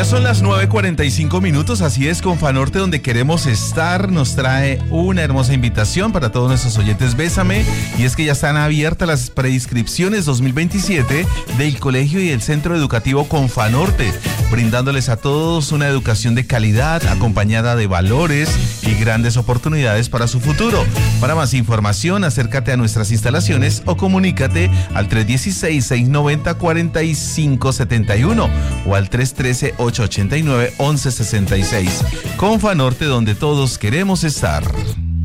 Ya son las 9:45, así es, Confanorte, donde queremos estar, nos trae una hermosa invitación para todos nuestros oyentes Bésame, y es que ya están abiertas las preinscripciones 2027 del Colegio y el Centro Educativo Confanorte, brindándoles a todos una educación de calidad, acompañada de valores y grandes oportunidades para su futuro. Para más información, acércate a nuestras instalaciones o comunícate al 316-690-4571 o al 313-889-1166. Confanorte, donde todos queremos estar.